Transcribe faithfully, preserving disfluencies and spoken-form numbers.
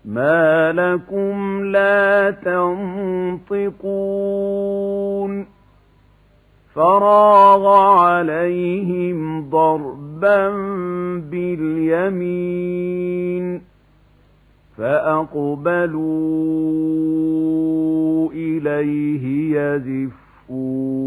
ما لكم لا تنطقون فراغ عليهم ضربا باليمين فأقبلوا إليه يزفون